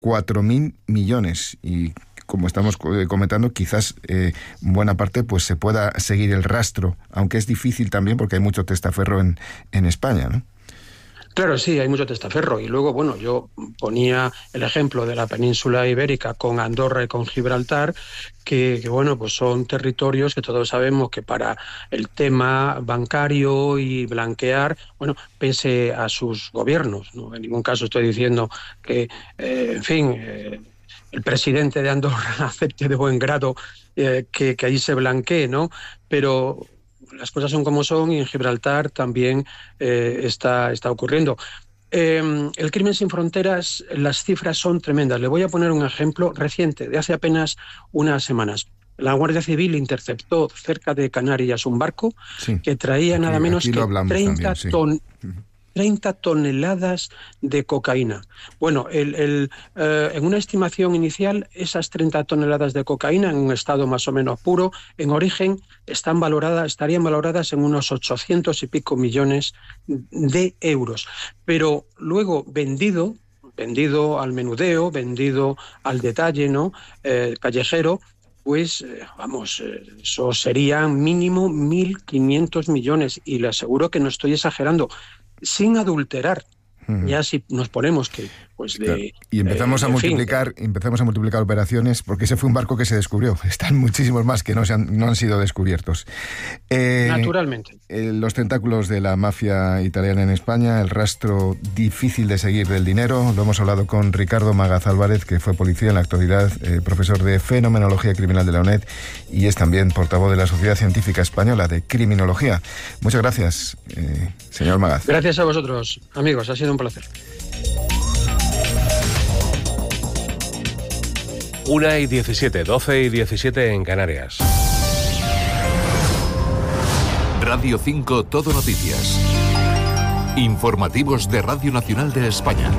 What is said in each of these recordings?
4.000 millones y, como estamos comentando, quizás buena parte pues se pueda seguir el rastro, aunque es difícil también porque hay mucho testaferro en España, ¿no? Claro, sí, hay mucho testaferro. Y luego, bueno, yo ponía el ejemplo de la península ibérica con Andorra y con Gibraltar, que bueno, pues son territorios que todos sabemos que para el tema bancario y blanquear, bueno, pese a sus gobiernos, ¿no? En ningún caso estoy diciendo que, en fin, el presidente de Andorra acepte de buen grado que ahí se blanquee, ¿no? Pero las cosas son como son y en Gibraltar también está ocurriendo. El crimen sin fronteras, las cifras son tremendas. Le voy a poner un ejemplo reciente, de hace apenas unas semanas. La Guardia Civil interceptó cerca de Canarias un barco que traía nada menos que 30 toneladas de cocaína. Bueno, en una estimación inicial, esas 30 toneladas de cocaína, en un estado más o menos puro, en origen, estarían valoradas en unos 800 y pico millones de euros. Pero luego vendido al menudeo, vendido al detalle, ¿no? Callejero, pues, eso serían mínimo 1.500 millones. Y le aseguro que no estoy exagerando, sin adulterar. Ya si nos ponemos que pues de y empezamos a multiplicar operaciones, porque ese fue un barco que se descubrió. Están muchísimos más que no han sido descubiertos. Naturalmente. Los tentáculos de la mafia italiana en España, el rastro difícil de seguir del dinero. Lo hemos hablado con Ricardo Magaz Álvarez, que fue policía en la actualidad, profesor de Fenomenología Criminal de la UNED y es también portavoz de la Sociedad Científica Española de Criminología. Muchas gracias, señor Magaz. Gracias a vosotros, amigos. Ha sido un placer. 1:17, 12:17 en Canarias. Radio 5 Todo Noticias. Informativos de Radio Nacional de España.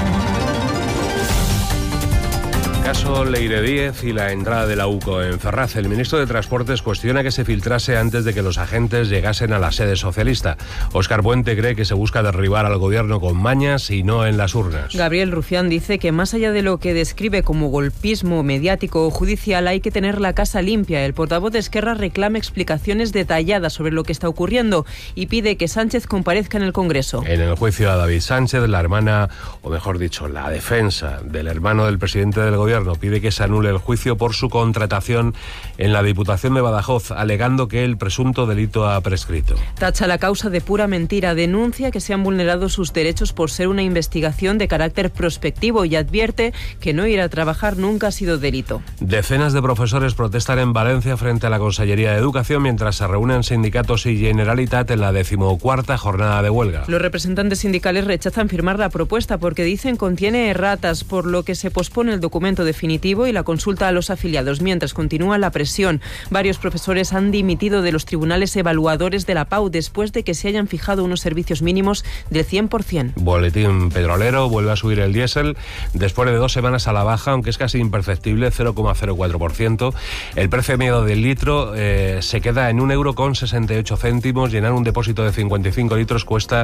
Caso Leire Díez y la entrada de la UCO en Ferraz. El ministro de Transportes cuestiona que se filtrase antes de que los agentes llegasen a la sede socialista. Óscar Puente cree que se busca derribar al gobierno con mañas y no en las urnas. Gabriel Rufián dice que más allá de lo que describe como golpismo mediático o judicial, hay que tener la casa limpia. El portavoz de Esquerra reclama explicaciones detalladas sobre lo que está ocurriendo y pide que Sánchez comparezca en el Congreso. En el juicio a David Sánchez, la hermana, o mejor dicho, la defensa del hermano del presidente del gobierno pide que se anule el juicio por su contratación en la Diputación de Badajoz, alegando que el presunto delito ha prescrito. Tacha la causa de pura mentira, denuncia que se han vulnerado sus derechos por ser una investigación de carácter prospectivo y advierte que no ir a trabajar nunca ha sido delito. Decenas de profesores protestan en Valencia frente a la Consellería de Educación mientras se reúnen sindicatos y Generalitat en la 14ª jornada de huelga. Los representantes sindicales rechazan firmar la propuesta porque dicen contiene erratas, por lo que se pospone el documento definitivo y la consulta a los afiliados, mientras continúa la presión. Varios profesores han dimitido de los tribunales evaluadores de la PAU después de que se hayan fijado unos servicios mínimos del 100%. Boletín petrolero, vuelve a subir el diésel después de 2 semanas a la baja, aunque es casi imperceptible, 0,04%. El precio medio del litro se queda en 1,68 €. Llenar un depósito de 55 litros cuesta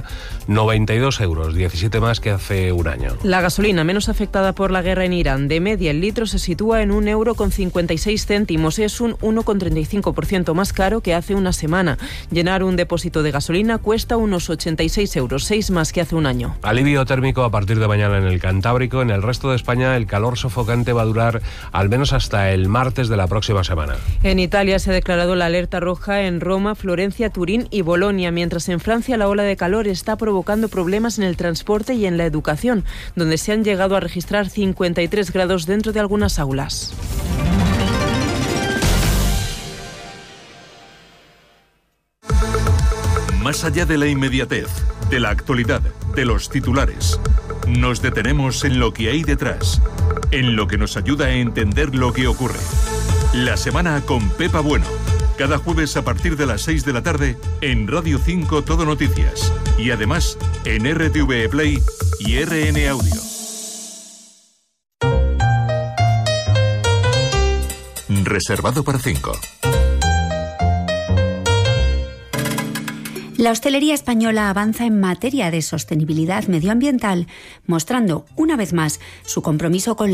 92 €, 17 más que hace un año. La gasolina menos afectada por la guerra en Irán, de media el litro se sitúa en 1,56 €. Es un 1,35% más caro que hace una semana. Llenar un depósito de gasolina cuesta unos 86 €, 6 más que hace un año. Alivio térmico a partir de mañana en el Cantábrico. En el resto de España el calor sofocante va a durar al menos hasta el martes de la próxima semana. En Italia se ha declarado la alerta roja en Roma, Florencia, Turín y Bolonia, mientras en Francia la ola de calor está provocando problemas en el transporte y en la educación, donde se han llegado a registrar 53 grados dentro de algunas aulas. Más allá de la inmediatez, de la actualidad, de los titulares, nos detenemos en lo que hay detrás, en lo que nos ayuda a entender lo que ocurre. La semana con Pepa Bueno, cada jueves a partir de las 6 de la tarde en Radio 5 Todo Noticias y además en RTV Play y RN Audio. Reservado para 5. La hostelería española avanza en materia de sostenibilidad medioambiental, mostrando una vez más su compromiso con